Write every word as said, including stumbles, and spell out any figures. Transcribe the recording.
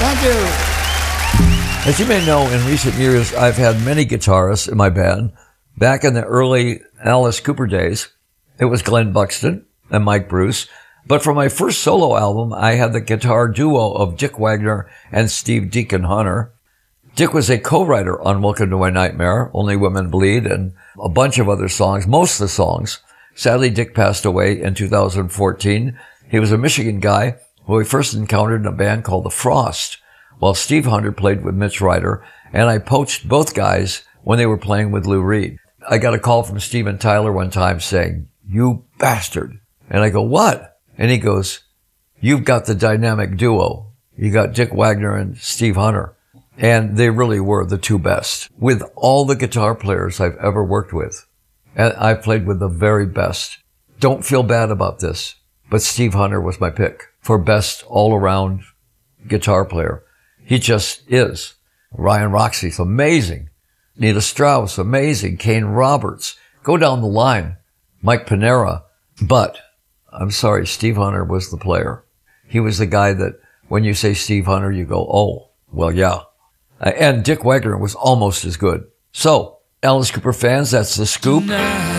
Thank you. As you may know, in recent years, I've had many guitarists in my band. Back in the early Alice Cooper days, it was Glenn Buxton and Mike Bruce. But for my first solo album, I had the guitar duo of Dick Wagner and Steve Deacon Hunter. Dick was a co-writer on Welcome to My Nightmare, Only Women Bleed, and a bunch of other songs, most of the songs. Sadly, Dick passed away in two thousand fourteen. He was a Michigan guy who I first encountered in a band called The Frost, while Steve Hunter played with Mitch Ryder, and I poached both guys when they were playing with Lou Reed. I got a call from Steven Tyler one time saying, "You bastard." And I go, "What?" And he goes, "You've got the dynamic duo. You got Dick Wagner and Steve Hunter." And they really were the two best. With all the guitar players I've ever worked with, and I've played with the very best. Don't feel bad about this, but Steve Hunter was my pick for best all-around guitar player. He just is. Ryan Roxie's amazing. Nita Strauss, amazing. Kane Roberts. Go down the line. Mike Panera. But I'm sorry, Steve Hunter was the player. He was the guy that when you say Steve Hunter, you go, oh, well, yeah. And Dick Wagner was almost as good. So, Alice Cooper fans, that's The Scoop.